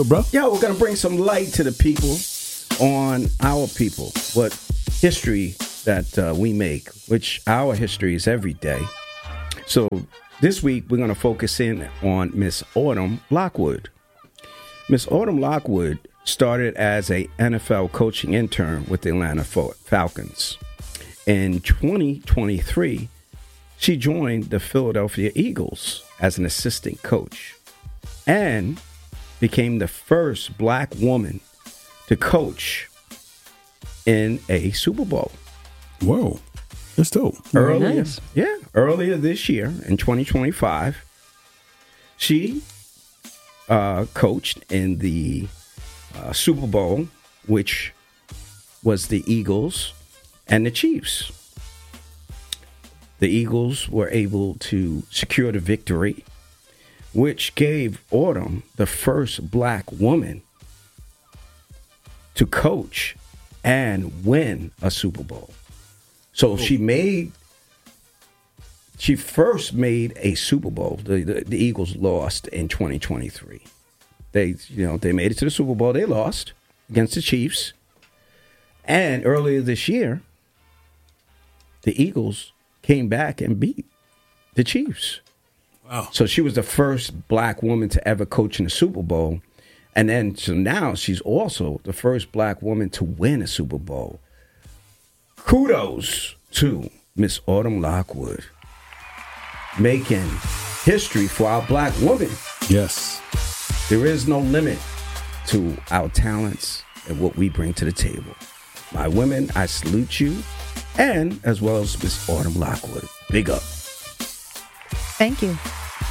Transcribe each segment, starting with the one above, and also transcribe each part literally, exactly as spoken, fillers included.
bro? Yeah, we're going to bring some light to the people on our people. What history that uh, we make, which our history is every day. So this week, we're going to focus in on Miss Autumn Lockwood. Miss Autumn Lockwood started as a N F L coaching intern with the Atlanta Falcons. In twenty twenty-three, she joined the Philadelphia Eagles as an assistant coach and became the first black woman to coach in a Super Bowl. Whoa, that's dope. Earlier, nice. yeah, earlier this year in twenty twenty-five, she uh, coached in the uh, Super Bowl, which was the Eagles and the Chiefs. The Eagles were able to secure the victory, which gave Autumn the first black woman to coach and win a Super Bowl. So she made, she first made a Super Bowl. The, the, the Eagles lost in twenty twenty-three. They, you know, they made it to the Super Bowl. They lost against the Chiefs. And earlier this year, the Eagles came back and beat the Chiefs. Wow. So she was the first black woman to ever coach in a Super Bowl. And then, so now she's also the first black woman to win a Super Bowl. Kudos to Miss Autumn Lockwood, making history for our black women. Yes. There is no limit to our talents and what we bring to the table. My women, I salute you, and as well as Miss Autumn Lockwood. Big up. Thank you.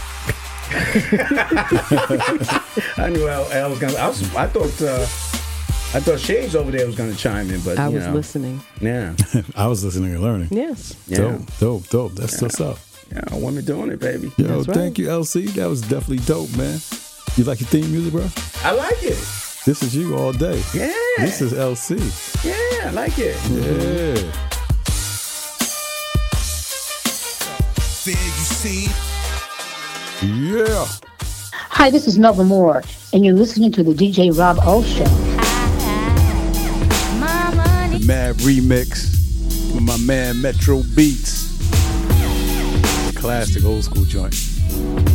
I knew I, I was gonna. I, was, I thought. Uh, I thought Shades over there was gonna chime in, but I you was know, listening. Yeah, I was listening and learning. Yes. yeah, Dope, dope, dope. That's Yeah. what's up. yeah. Women doing it, baby. Yo, That's right. thank you, L C. That was definitely dope, man. You like your theme music, bro? I like it. This is you all day. Yeah, This is L C. yeah, I like it. Yeah. There you see. Yeah. Hi, this is Melba Moore, and you're listening to the D J Rob O Show. The Mad Remix with my man Metro Beats. Classic old school joint.